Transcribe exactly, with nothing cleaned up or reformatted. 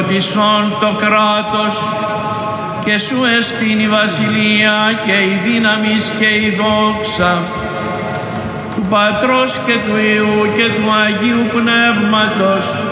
σωτισόν το κράτος και σου εστίν η βασιλεία και η δύναμις και η δόξα του Πατρός και του Υιού και του Αγίου Πνεύματος